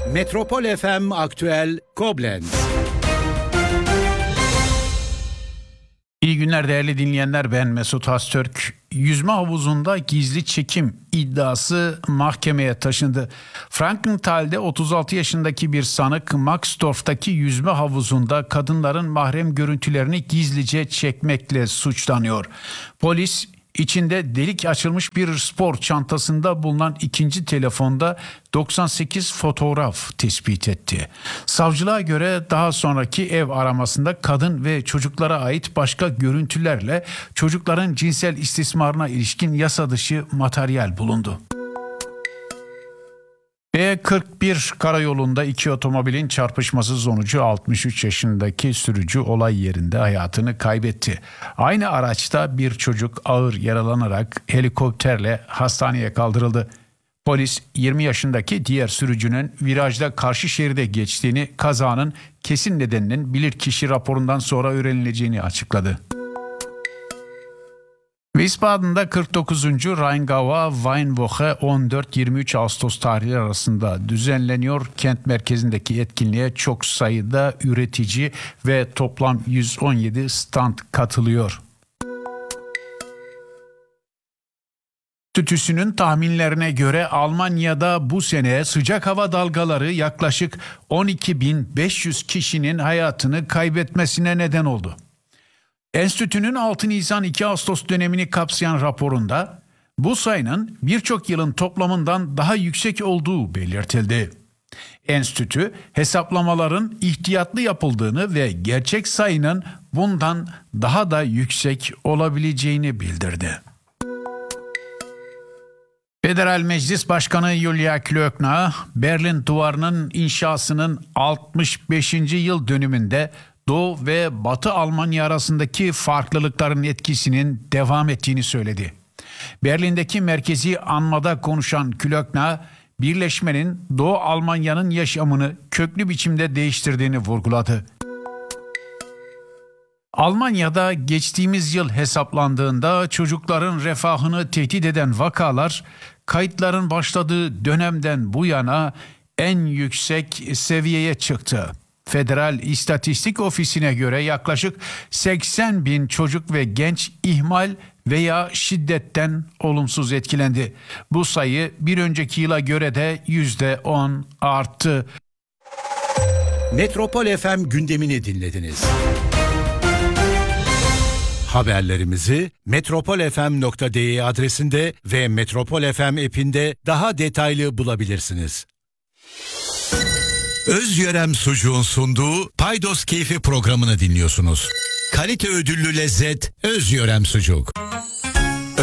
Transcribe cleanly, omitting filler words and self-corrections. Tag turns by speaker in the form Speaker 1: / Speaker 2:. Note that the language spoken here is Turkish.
Speaker 1: Metropol FM Aktüel Koblenz.
Speaker 2: İyi günler değerli dinleyenler, ben Mesut Hastürk. Yüzme havuzunda gizli çekim iddiası mahkemeye taşındı. Frankenthal'de 36 yaşındaki bir sanık Maxdorf'taki yüzme havuzunda kadınların mahrem görüntülerini gizlice çekmekle suçlanıyor. Polis İçinde delik açılmış bir spor çantasında bulunan ikinci telefonda 98 fotoğraf tespit etti. Savcılığa göre daha sonraki ev aramasında kadın ve çocuklara ait başka görüntülerle çocukların cinsel istismarına ilişkin yasa dışı materyal bulundu. B41 karayolunda iki otomobilin çarpışması sonucu 63 yaşındaki sürücü olay yerinde hayatını kaybetti. Aynı araçta bir çocuk ağır yaralanarak helikopterle hastaneye kaldırıldı. Polis 20 yaşındaki diğer sürücünün virajda karşı şeride geçtiğini, kazanın kesin nedeninin bilirkişi raporundan sonra öğrenileceğini açıkladı. Wiesbaden'da 49. Rheingauer Weinwoche 14-23 Ağustos tarihleri arasında düzenleniyor. Kent merkezindeki etkinliğe çok sayıda üretici ve toplam 117 stand katılıyor. Enstitüsünün tahminlerine göre Almanya'da bu sene sıcak hava dalgaları yaklaşık 12.500 kişinin hayatını kaybetmesine neden oldu. Enstitünün 6 Nisan-2 Ağustos dönemini kapsayan raporunda bu sayının birçok yılın toplamından daha yüksek olduğu belirtildi. Enstitü hesaplamaların ihtiyatlı yapıldığını ve gerçek sayının bundan daha da yüksek olabileceğini bildirdi. Federal Meclis Başkanı Julia Klöckner, Berlin Duvarı'nın inşasının 65. yıl dönümünde Doğu ve Batı Almanya arasındaki farklılıkların etkisinin devam ettiğini söyledi. Berlin'deki merkezi anmada konuşan Klöckner, birleşmenin Doğu Almanya'nın yaşamını köklü biçimde değiştirdiğini vurguladı. Almanya'da geçtiğimiz yıl hesaplandığında çocukların refahını tehdit eden vakalar, kayıtların başladığı dönemden bu yana en yüksek seviyeye çıktı. Federal İstatistik Ofisi'ne göre yaklaşık 80 bin çocuk ve genç ihmal veya şiddetten olumsuz etkilendi. Bu sayı bir önceki yıla göre de %10 arttı.
Speaker 1: Metropol FM gündemini dinlediniz. Haberlerimizi metropolfm.de adresinde ve Metropol FM app'inde daha detaylı bulabilirsiniz. Özyörem Sucuğun sunduğu Paydos Keyfi programını dinliyorsunuz. Kalite ödüllü lezzet Özyörem Sucuk.